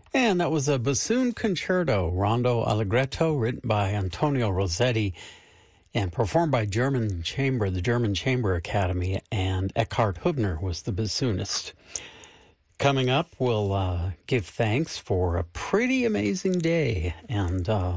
And that was a bassoon concerto, Rondo Allegretto, written by Antonio Rossetti and performed by the German Chamber Academy, and Eckhard Hubner was the bassoonist. Coming up, we'll give thanks for a pretty amazing day, and